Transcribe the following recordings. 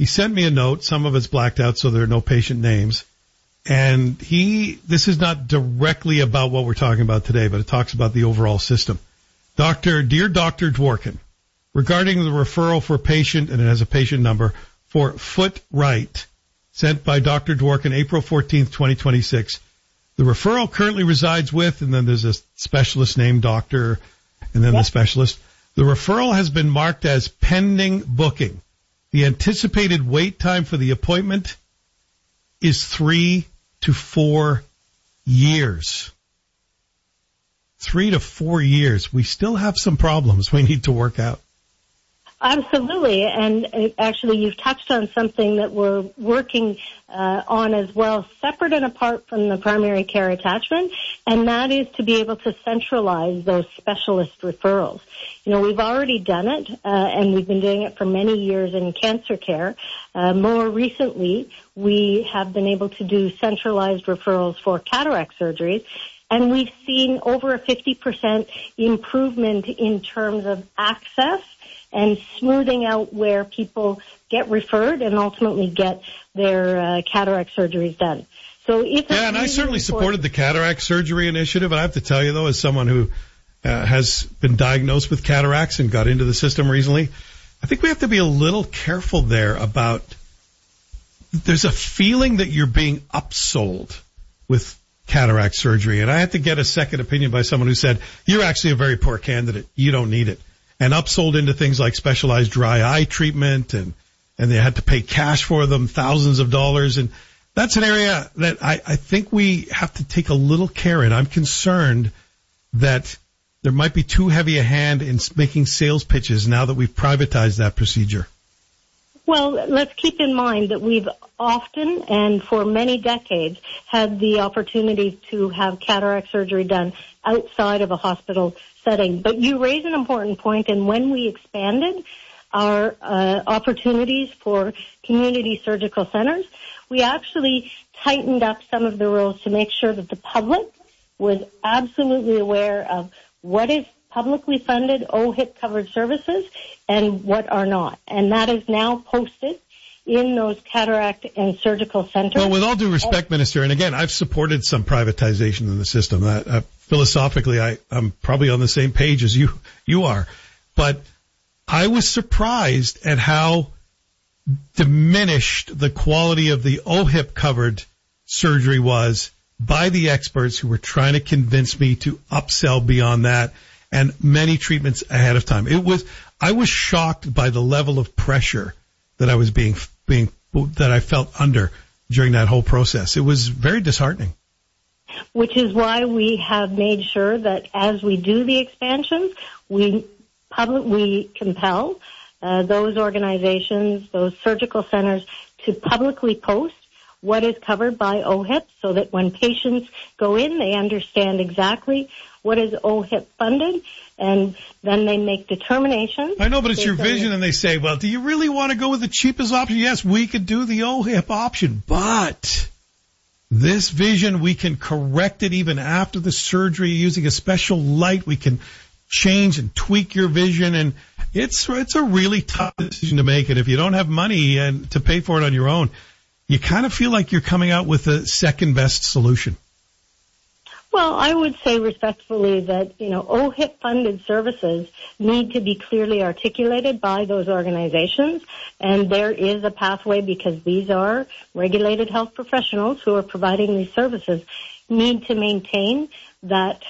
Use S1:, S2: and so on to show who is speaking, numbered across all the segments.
S1: He sent me a note. Some of it's blacked out, so there are no patient names. And this is not directly about what we're talking about today, but it talks about the overall system. Dear Dr. Dworkin, regarding the referral for patient, and it has a patient number, for foot right, sent by Dr. Dworkin, April 14th, 2026. The referral currently resides with, and then there's a specialist named doctor, and then the specialist. The referral has been marked as pending booking. The anticipated wait time for the appointment is 3 to 4 years. 3 to 4 years. We still have some problems we need to work out.
S2: Absolutely, and actually you've touched on something that we're working on as well, separate and apart from the primary care attachment, and that is to be able to centralize those specialist referrals. You know, we've already done it, and we've been doing it for many years in cancer care. More recently, we have been able to do centralized referrals for cataract surgeries, and we've seen over a 50% improvement in terms of access and smoothing out where people get referred and ultimately get their cataract surgeries done. So it's
S1: and I certainly supported the cataract surgery initiative. And I have to tell you, though, as someone who has been diagnosed with cataracts and got into the system recently, I think we have to be a little careful there about there's a feeling that you're being upsold with cataract surgery. And I had to get a second opinion by someone who said, you're actually a very poor candidate. You don't need it. And upsold into things like specialized dry eye treatment, and they had to pay cash for them, thousands of dollars. And that's an area that I think we have to take a little care in. I'm concerned that there might be too heavy a hand in making sales pitches now that we've privatized that procedure.
S2: Well, let's keep in mind that we've often and for many decades had the opportunity to have cataract surgery done outside of a hospital setting. But you raise an important point, and when we expanded our opportunities for community surgical centers, we actually tightened up some of the rules to make sure that the public was absolutely aware of what is publicly funded OHIP-covered services and what are not. And that is now posted in those cataract and surgical centers.
S1: Well, with all due respect, Minister, and again, I've supported some privatization in the system. Philosophically, I'm probably on the same page as you are. But I was surprised at how diminished the quality of the OHIP-covered surgery was by the experts who were trying to convince me to upsell beyond that, and many treatments ahead of time. I was shocked by the level of pressure that I was that I felt under during that whole process. It was very disheartening.
S2: Which is why we have made sure that as we do the expansions, we compel those organizations, those surgical centers, to publicly post what is covered by OHIP, so that when patients go in, they understand exactly what is OHIP funded, and then they make determinations.
S1: I know, but it's your vision, and they say, well, do you really want to go with the cheapest option? Yes, we could do the OHIP option, but this vision, we can correct it even after the surgery using a special light. We can change and tweak your vision, and it's a really tough decision to make. And if you don't have money and to pay for it on your own, you kind of feel like you're coming out with the second best solution.
S2: Well, I would say respectfully that, OHIP-funded services need to be clearly articulated by those organizations, and there is a pathway because these are regulated health professionals who are providing these services, need to maintain that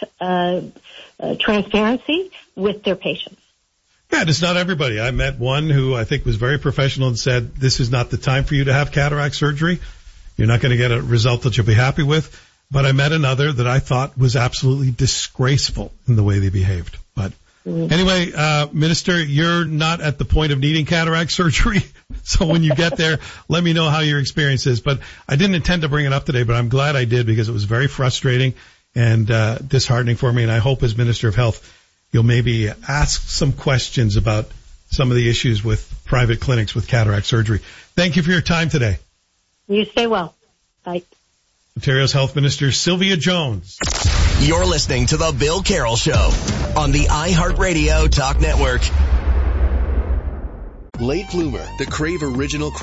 S2: transparency with their patients.
S1: Yeah, it's not everybody. I met one who I think was very professional and said, this is not the time for you to have cataract surgery. You're not going to get a result that you'll be happy with. But I met another that I thought was absolutely disgraceful in the way they behaved. But anyway, Minister, you're not at the point of needing cataract surgery. So when you get there, let me know how your experience is. But I didn't intend to bring it up today, but I'm glad I did because it was very frustrating and disheartening for me. And I hope as Minister of Health, you'll maybe ask some questions about some of the issues with private clinics with cataract surgery. Thank you for your time today.
S2: You stay well. Bye.
S1: Ontario's Health Minister Sylvia Jones.
S3: You're listening to The Bill Carroll Show on the iHeartRadio Talk Network.
S4: Late Bloomer, the Crave Original